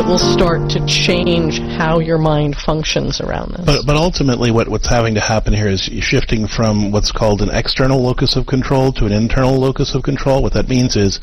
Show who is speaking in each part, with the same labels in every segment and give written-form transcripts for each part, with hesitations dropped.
Speaker 1: that will start to change how your mind functions around this.
Speaker 2: But ultimately what's having to happen here is shifting from what's called an external locus of control to an internal locus of control. What that means is,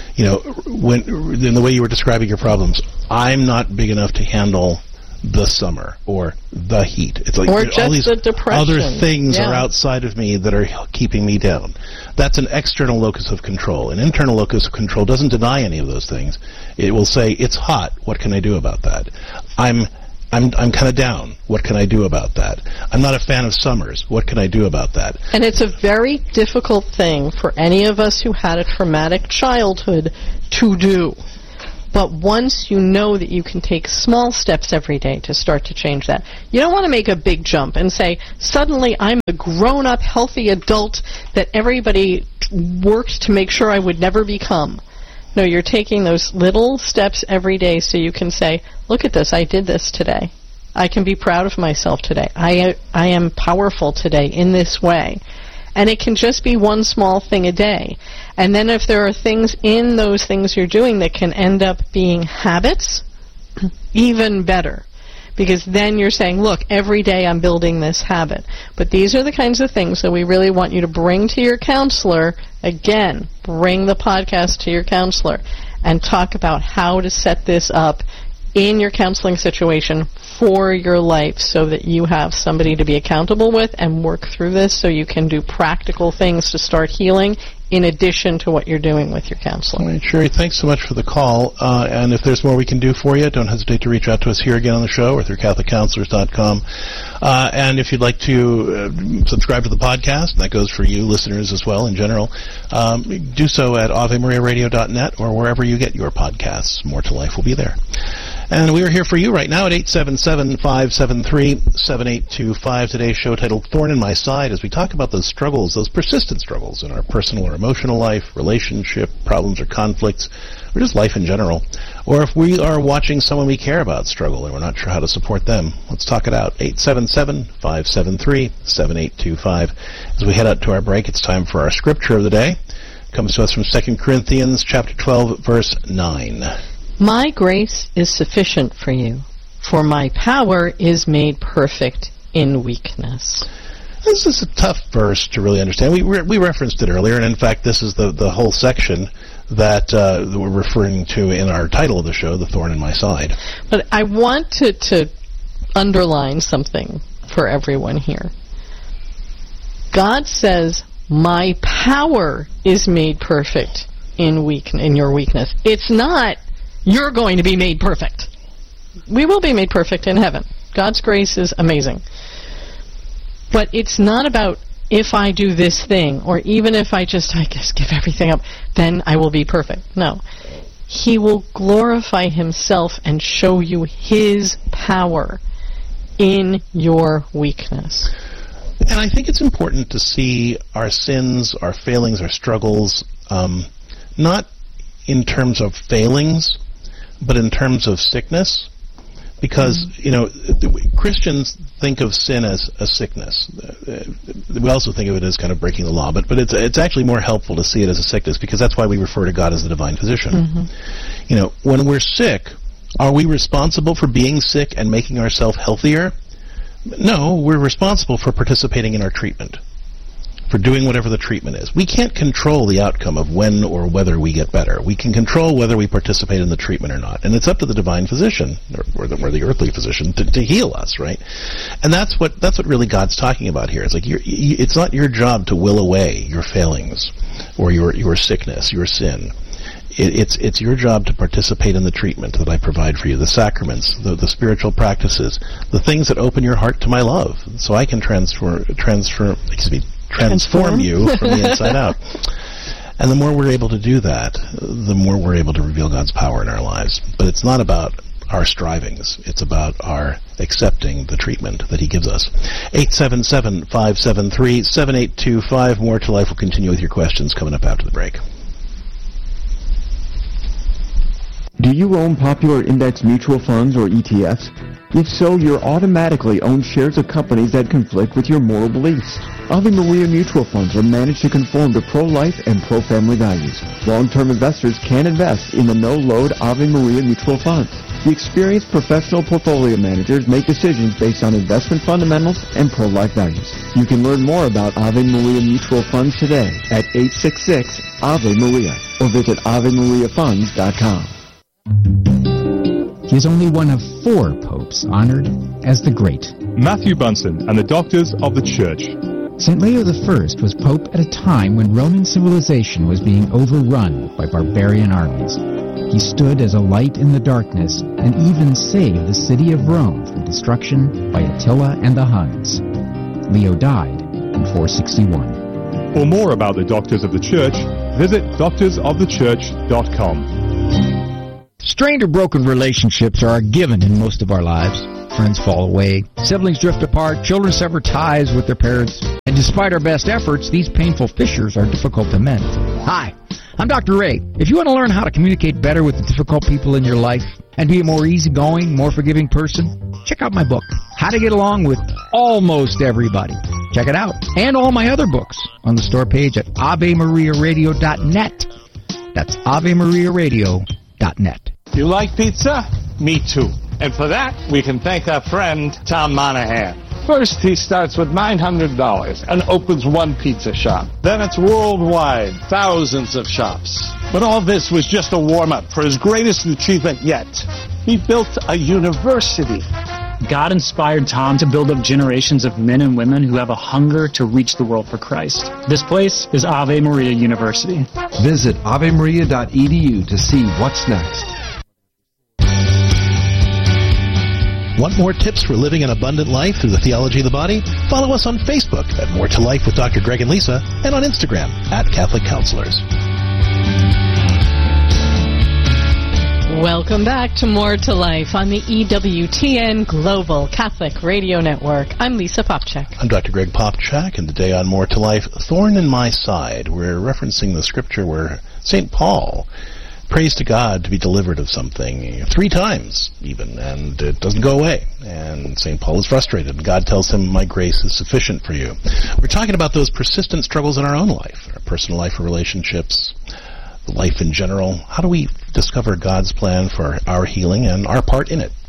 Speaker 2: when in the way you were describing your problems, I'm not big enough to handle the summer or the heat. It's like
Speaker 1: or just
Speaker 2: all these
Speaker 1: the depression.
Speaker 2: Other things are outside of me that are keeping me down. That's an external locus of control. An internal locus of control doesn't deny any of those things. It will say, it's hot. What can I do about that? I'm kind of down. What can I do about that? I'm not a fan of summers. What can I do about that?
Speaker 1: And it's a very difficult thing for any of us who had a traumatic childhood to do. But once you know that you can take small steps every day to start to change that, you don't want to make a big jump and say, suddenly I'm a grown-up, healthy adult that everybody worked to make sure I would never become. No, you're taking those little steps every day so you can say, look at this, I did this today. I can be proud of myself today. I am powerful today in this way. And it can just be one small thing a day. And then if there are things in those things you're doing that can end up being habits, even better. Because then you're saying, look, every day I'm building this habit. But these are the kinds of things that we really want you to bring to your counselor. Again, bring the podcast to your counselor and talk about how to set this up in your counseling situation for your life so that you have somebody to be accountable with and work through this so you can do practical things to start healing in addition to what you're doing with your counselor.
Speaker 2: All right, Sherry, thanks so much for the call. And if there's more we can do for you, don't hesitate to reach out to us here again on the show or through CatholicCounselors.com. And if you'd like to subscribe to the podcast, and that goes for you listeners as well in general, do so at AveMariaRadio.net or wherever you get your podcasts. More to Life will be there. And we are here for you right now at 877-573-7825. Today's show titled Thorn in My Side, as we talk about those struggles, those persistent struggles in our personal or emotional life, relationship, problems or conflicts, or just life in general. Or if we are watching someone we care about struggle and we're not sure how to support them, let's talk it out. 877-573-7825. As we head out to our break, it's time for our scripture of the day. It comes to us from 2 Corinthians chapter 12, verse 9.
Speaker 1: My grace is sufficient for you, for my power is made perfect in weakness.
Speaker 2: This is a tough verse to really understand. We referenced it earlier, and in fact, this is the whole section that we're referring to in our title of the show, The Thorn in My Side.
Speaker 1: But I want to underline something for everyone here. God says, my power is made perfect in your weakness. It's not, you're going to be made perfect. We will be made perfect in heaven. God's grace is amazing. But it's not about if I do this thing, or even if I just give everything up, then I will be perfect. No. He will glorify himself and show you his power in your weakness.
Speaker 2: And I think it's important to see our sins, our failings, our struggles, not in terms of failings, but in terms of sickness. Because, Christians think of sin as a sickness. We also think of it as kind of breaking the law, but it's actually more helpful to see it as a sickness, because that's why we refer to God as the divine physician. Mm-hmm. When we're sick, are we responsible for being sick and making ourselves healthier? No, we're responsible for participating in our treatment, for doing whatever the treatment is. We can't control the outcome of when or whether we get better. We can control whether we participate in the treatment or not. And it's up to the divine physician, or the earthly physician, to heal us, right? And that's what really God's talking about here. It's like it's not your job to will away your failings or your sickness, your sin. It's your job to participate in the treatment that I provide for you, the sacraments, the spiritual practices, the things that open your heart to my love, so I can transform you from the inside out. And the more we're able to do that, the more we're able to reveal God's power in our lives. But it's not about our strivings. It's about our accepting the treatment that he gives us. 877-573-7825. More to Life will continue with your questions coming up after the break.
Speaker 3: Do you own popular index mutual funds or ETFs? If so, you're automatically own shares of companies that conflict with your moral beliefs. Ave Maria mutual funds are managed to conform to pro-life and pro-family values. Long-term investors can invest in the no-load Ave Maria mutual funds. The experienced professional portfolio managers make decisions based on investment fundamentals and pro-life values. You can learn more about Ave Maria Mutual Funds today at 866-AVE-MARIA or visit AveMariaFunds.com.
Speaker 4: He is only one of 4 popes honored as the Great.
Speaker 5: Matthew Bunsen and the Doctors of the Church.
Speaker 4: St. Leo I was pope at a time when Roman civilization was being overrun by barbarian armies. He stood as a light in the darkness and even saved the city of Rome from destruction by Attila and the Huns. Leo died in 461.
Speaker 5: For more about the Doctors of the Church, visit doctorsofthechurch.com.
Speaker 6: Strained or broken relationships are a given in most of our lives. Friends fall away, siblings drift apart, children sever ties with their parents, and despite our best efforts, these painful fissures are difficult to mend. Hi, I'm Dr. Ray. If you want to learn how to communicate better with the difficult people in your life and be a more easygoing, more forgiving person, check out my book, How to Get Along with Almost Everybody. Check it out, and all my other books on the store page at AveMariaRadio.net. That's AveMariaRadio.net.
Speaker 7: You like pizza? Me too. And for that, we can thank our friend, Tom Monahan. First, he starts with $900 and opens one pizza shop. Then it's worldwide, thousands of shops. But all this was just a warm-up for his greatest achievement yet. He built a university.
Speaker 8: God inspired Tom to build up generations of men and women who have a hunger to reach the world for Christ. This place is Ave Maria University.
Speaker 9: Visit avemaria.edu to see what's next.
Speaker 2: Want more tips for living an abundant life through the theology of the body? Follow us on Facebook at More to Life with Dr. Greg and Lisa, and on Instagram at Catholic Counselors.
Speaker 1: Welcome back to More to Life on the EWTN Global Catholic Radio Network. I'm Lisa Popchak.
Speaker 2: I'm Dr. Greg Popchak, and today on More to Life, Thorn in My Side. We're referencing the scripture where St. Paul prays to God to be delivered of something 3 times even, and it doesn't go away. And St. Paul is frustrated. God tells him, my grace is sufficient for you. We're talking about those persistent struggles in our own life, our personal life or relationships, life in general. How do we discover God's plan for our healing and our part in it?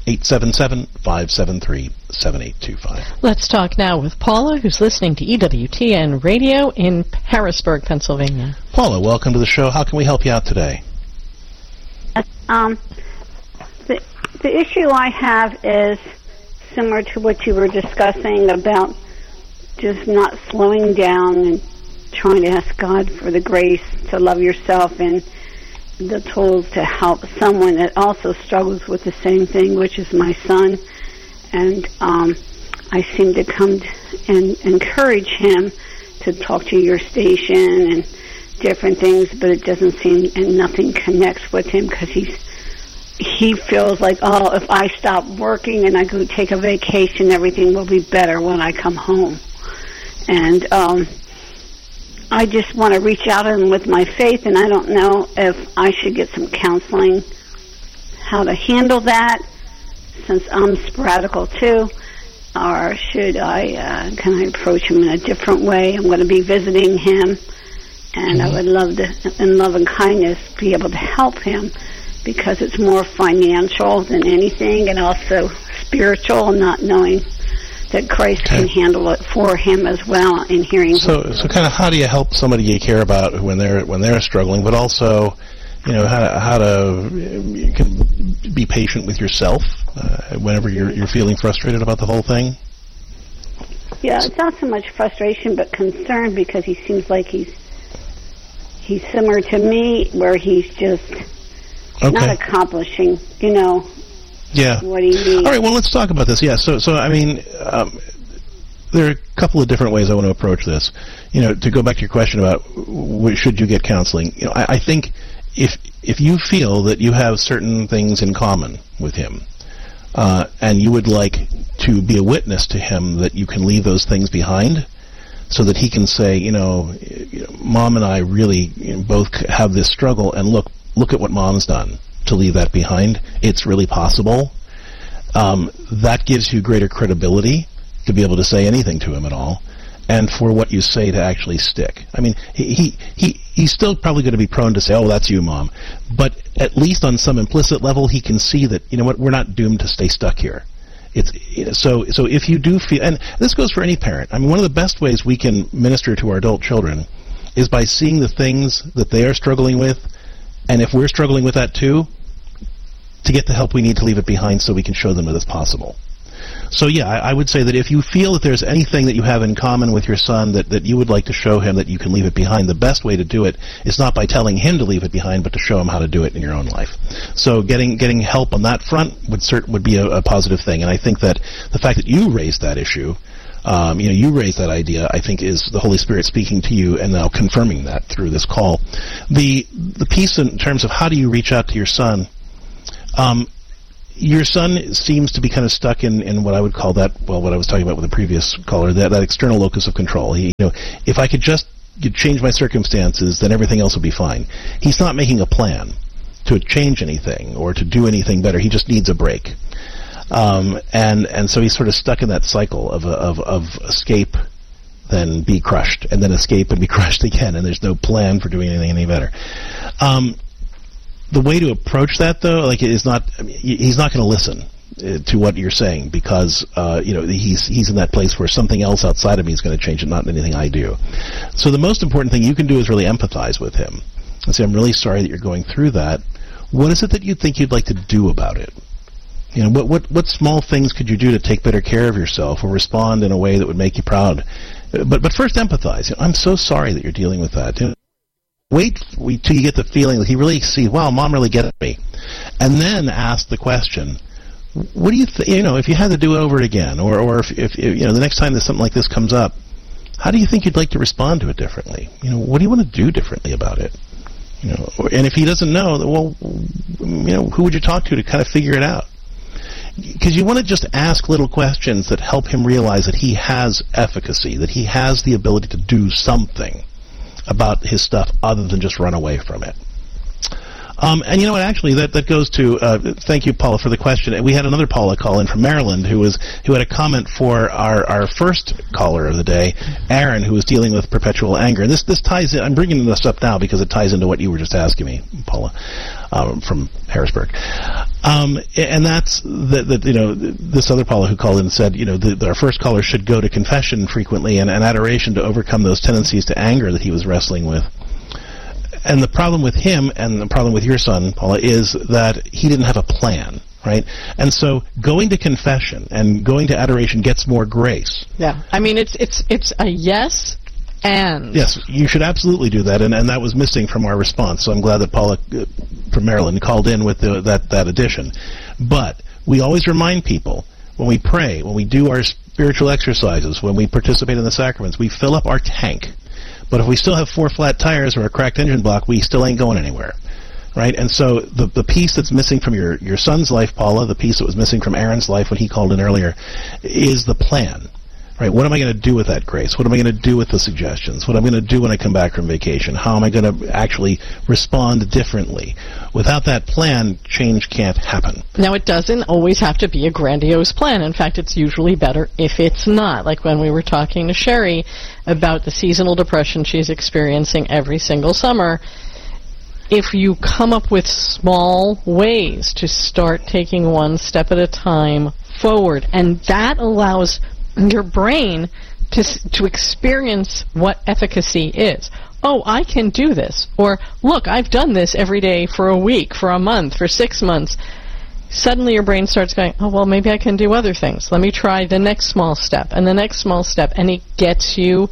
Speaker 2: 877-573-7825.
Speaker 1: Let's talk now with Paula, who's listening to EWTN Radio in Harrisburg, Pennsylvania.
Speaker 2: Paula, welcome to the show. How can we help you out today?
Speaker 10: The issue I have is similar to what you were discussing about just not slowing down and trying to ask God for the grace to love yourself and the tools to help someone that also struggles with the same thing, which is my son. And I seem to come and encourage him to talk to your station and different things, but it doesn't seem, and nothing connects with him because he feels like, oh, if I stop working and I go take a vacation, everything will be better when I come home. And I just want to reach out to him with my faith, and I don't know if I should get some counseling, how to handle that, since I'm sporadical too, or should can I approach him in a different way? I'm going to be visiting him, and I would love to, in love and kindness, be able to help him, because it's more financial than anything, and also spiritual, not knowing that Christ can handle it for him as well in hearing.
Speaker 2: So kind of how do you help somebody you care about when they're struggling, but also, how to be patient with yourself whenever you're feeling frustrated about the whole thing?
Speaker 10: Yeah, it's not so much frustration, but concern, because he seems like he's similar to me, where he's just not accomplishing,
Speaker 2: Yeah.
Speaker 10: What do you mean?
Speaker 2: All right, well, let's talk about this. Yeah, so I mean, there are a couple of different ways I want to approach this. To go back to your question about should you get counseling, I think if you feel that you have certain things in common with him, and you would like to be a witness to him that you can leave those things behind, so that he can say, Mom and I really both have this struggle, and look at what Mom's done to leave that behind. It's really possible. That gives you greater credibility to be able to say anything to him at all. and for what you say to actually stick. I mean, he's still probably going to be prone to say, "Oh, that's you, Mom," but at least on some implicit level, he can see that, you know what, we're not doomed to stay stuck here. So if you do feel, and this goes for any parent. I mean, one of the best ways we can minister to our adult children is by seeing the things that they are struggling with, and if we're struggling with that too, to get the help we need to leave it behind so we can show them that it's possible. So yeah, I would say that if you feel that there's anything that you have in common with your son that you would like to show him that you can leave it behind, the best way to do it is not by telling him to leave it behind, but to show him how to do it in your own life. So getting help on that front would be a positive thing. And I think that the fact that you raised that issue, you raised that idea, I think is the Holy Spirit speaking to you and now confirming that through this call. The piece in terms of how do you reach out to your son, your son seems to be kind of stuck in what I would call what I was talking about with the previous caller, that external locus of control. If I could just change my circumstances, then everything else would be fine. He's not making a plan to change anything or to do anything better. He just needs a break. And so he's sort of stuck in that cycle of escape, then be crushed, and then escape and be crushed again, and there's no plan for doing anything any better. The way to approach that, though, he's not going to listen to what you're saying because he's in that place where something else outside of me is going to change it, not anything I do. So the most important thing you can do is really empathize with him and say, "I'm really sorry that you're going through that. What is it that you think you'd like to do about it? What small things could you do to take better care of yourself or respond in a way that would make you proud? But first empathize. I'm so sorry that you're dealing with that." Wait till you get the feeling that he really sees, wow, Mom really gets me. And then ask the question, what do you think, if you had to do it over again, or if the next time that something like this comes up, how do you think you'd like to respond to it differently? What do you want to do differently about it? And if he doesn't know, well, who would you talk to kind of figure it out? Because you want to just ask little questions that help him realize that he has efficacy, that he has the ability to do something about his stuff other than just run away from it. And you know what, actually, that goes to, thank you, Paula, for the question. We had another Paula call in from Maryland who had a comment for our first caller of the day, Aaron, who was dealing with perpetual anger. And this ties in, I'm bringing this up now because it ties into what you were just asking me, Paula, from Harrisburg. And that's this other Paula who called in and said, our first caller should go to confession frequently and adoration to overcome those tendencies to anger that he was wrestling with. And the problem with him and the problem with your son, Paula, is that he didn't have a plan, right? And so going to confession and going to adoration gets more grace.
Speaker 1: Yeah. I mean, it's a yes and.
Speaker 2: Yes, you should absolutely do that, and that was missing from our response. So I'm glad that Paula from Maryland called in with that addition. But we always remind people, when we pray, when we do our spiritual exercises, when we participate in the sacraments, we fill up our tank. But if we still have 4 flat tires or a cracked engine block, we still ain't going anywhere, right? And so the piece that's missing from your son's life, Paula, the piece that was missing from Aaron's life when he called in earlier, is the plan, right? What am I going to do with that grace? What am I going to do with the suggestions? What am I going to do when I come back from vacation? How am I going to actually respond differently? Without that plan, change can't happen.
Speaker 1: Now, it doesn't always have to be a grandiose plan. In fact, it's usually better if it's not. Like when we were talking to Sherry about the seasonal depression she's experiencing every single summer, if you come up with small ways to start taking one step at a time forward, and that allows your brain to experience what efficacy is. Oh, I can do this. Or, look, I've done this every day for a week, for a month, for 6 months. Suddenly your brain starts going, oh, well, maybe I can do other things. Let me try the next small step and the next small step. And it gets you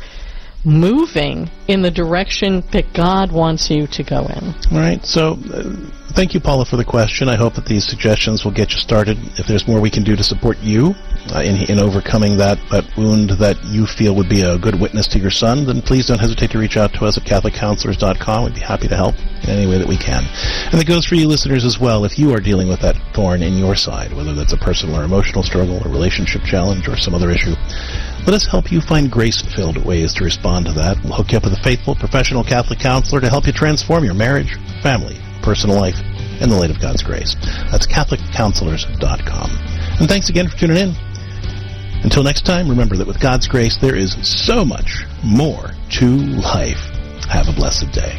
Speaker 1: moving in the direction that God wants you to go in.
Speaker 2: All right. So thank you, Paula, for the question. I hope that these suggestions will get you started. If there's more we can do to support you in overcoming that wound that you feel would be a good witness to your son, then please don't hesitate to reach out to us at CatholicCounselors.com. We'd be happy to help in any way that we can. And it goes for you listeners as well. If you are dealing with that thorn in your side, whether that's a personal or emotional struggle, a relationship challenge, or some other issue, let us help you find grace-filled ways to respond to that. We'll hook you up with a faithful, professional Catholic counselor to help you transform your marriage, family, personal life in the light of God's grace. That's CatholicCounselors.com. And thanks again for tuning in. Until next time, remember that with God's grace, there is so much more to life. Have a blessed day.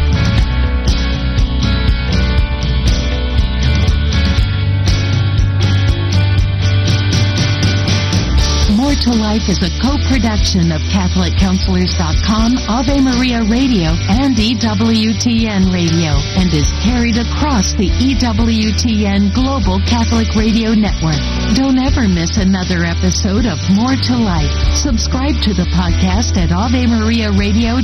Speaker 11: More to Life is a co-production of CatholicCounselors.com, Ave Maria Radio, and EWTN Radio, and is carried across the EWTN Global Catholic Radio Network. Don't ever miss another episode of More to Life. Subscribe to the podcast at AveMariaRadio.com.